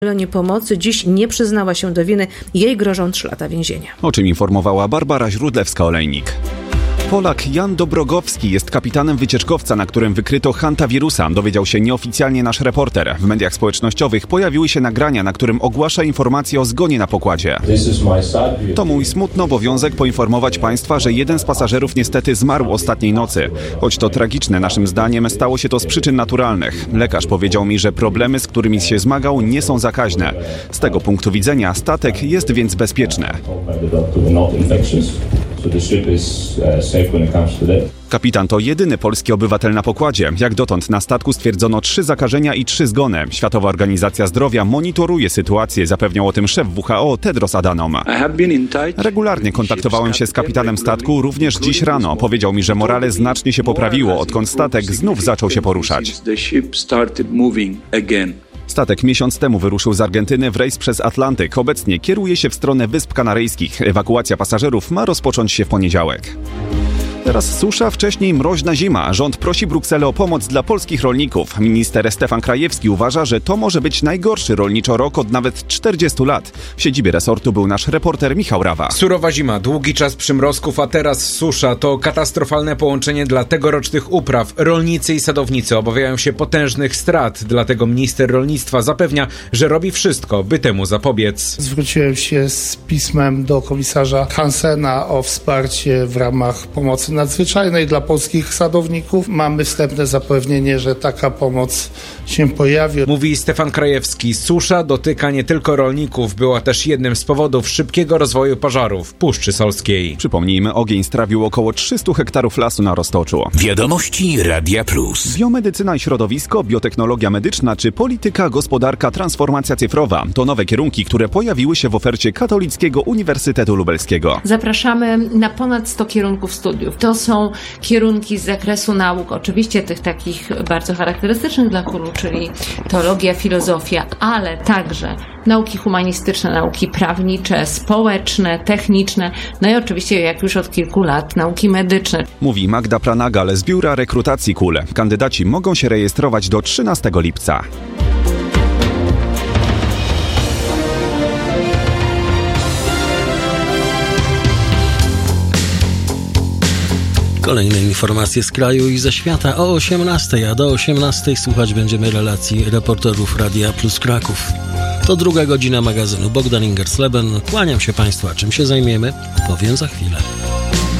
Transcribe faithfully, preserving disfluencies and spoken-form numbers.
udzielenie pomocy. Dziś nie przyznała się do winy. Jej grożą trzy lata więzienia. O czym informowała Barbara Źródlewska-Olejnik. Polak Jan Dobrogowski jest kapitanem wycieczkowca, na którym wykryto hantawirusa, dowiedział się nieoficjalnie nasz reporter. W mediach społecznościowych pojawiły się nagrania, na którym ogłasza informacje o zgonie na pokładzie. To mój smutny obowiązek poinformować Państwa, że jeden z pasażerów niestety zmarł ostatniej nocy. Choć to tragiczne, naszym zdaniem stało się to z przyczyn naturalnych. Lekarz powiedział mi, że problemy, z którymi się zmagał, nie są zakaźne. Z tego punktu widzenia statek jest więc bezpieczny. Kapitan to jedyny polski obywatel na pokładzie. Jak dotąd na statku stwierdzono trzy zakażenia i trzy zgony. Światowa Organizacja Zdrowia monitoruje sytuację, zapewniał o tym szef W H O Tedros Adhanom. Regularnie kontaktowałem się z kapitanem statku, również dziś rano. Powiedział mi, że morale znacznie się poprawiło, odkąd statek znów zaczął się poruszać. Statek miesiąc temu wyruszył z Argentyny w rejs przez Atlantyk. Obecnie kieruje się w stronę Wysp Kanaryjskich. Ewakuacja pasażerów ma rozpocząć się w poniedziałek. Teraz susza, wcześniej mroźna zima. Rząd prosi Brukselę o pomoc dla polskich rolników. Minister Stefan Krajewski uważa, że to może być najgorszy rolniczo rok od nawet czterdziestu lat. W siedzibie resortu był nasz reporter Michał Rawa. Surowa zima, długi czas przymrozków, a teraz susza. To katastrofalne połączenie dla tegorocznych upraw. Rolnicy i sadownicy obawiają się potężnych strat. Dlatego minister rolnictwa zapewnia, że robi wszystko, by temu zapobiec. Zwróciłem się z pismem do komisarza Hansena o wsparcie w ramach pomocy nadzwyczajnej dla polskich sadowników. Mamy wstępne zapewnienie, że taka pomoc się pojawi. Mówi Stefan Krajewski. Susza dotyka nie tylko rolników. Była też jednym z powodów szybkiego rozwoju pożarów w Puszczy Solskiej. Przypomnijmy, ogień strawił około trzysta hektarów lasu na Roztoczu. Wiadomości Radia Plus. Biomedycyna i środowisko, biotechnologia medyczna czy polityka, gospodarka, transformacja cyfrowa. To nowe kierunki, które pojawiły się w ofercie Katolickiego Uniwersytetu Lubelskiego. Zapraszamy na ponad sto kierunków studiów. To są kierunki z zakresu nauk, oczywiście tych takich bardzo charakterystycznych dla K U L U, czyli teologia, filozofia, ale także nauki humanistyczne, nauki prawnicze, społeczne, techniczne, no i oczywiście, jak już od kilku lat, nauki medyczne. Mówi Magda Pranagal z Biura Rekrutacji K U L. Kandydaci mogą się rejestrować do trzynastego lipca. Kolejne informacje z kraju i ze świata o osiemnastej, a do osiemnastej słuchać będziemy relacji reporterów Radia Plus Kraków. To druga godzina magazynu. Bogdan Ingersleben. Kłaniam się Państwu, a czym się zajmiemy, powiem za chwilę.